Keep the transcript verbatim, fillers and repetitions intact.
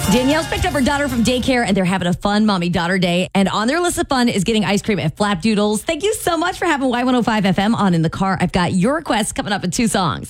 Danielle's picked up her daughter from daycare and they're having a fun mommy-daughter day. And on their list of fun is getting ice cream at Flapdoodles. Thank you so much for having Y one oh five F M on in the car. I've got your requests coming up in two songs.